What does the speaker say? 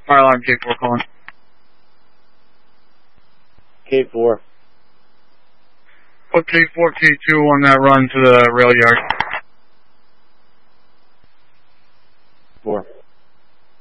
Fire alarm K4 calling. K4. Put K4, K2 on that run to the rail yard.